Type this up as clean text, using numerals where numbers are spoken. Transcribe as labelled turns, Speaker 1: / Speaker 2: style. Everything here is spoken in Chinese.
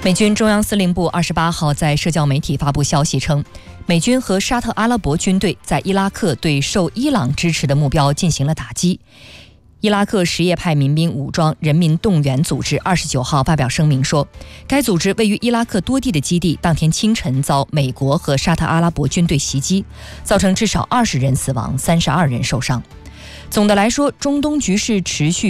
Speaker 1: 美军中央司令部28号在社交媒体发布消息称，美军和沙特阿拉伯军队在伊拉克对受伊朗支持的目标进行了打击。伊拉克什叶派民兵武装人民动员组织29号发表声明说，该组织位于伊拉克多地的基地当天清晨遭美国和沙特阿拉伯军队袭击，造成至少20人死亡，32人受伤。总的来说，中东局势持续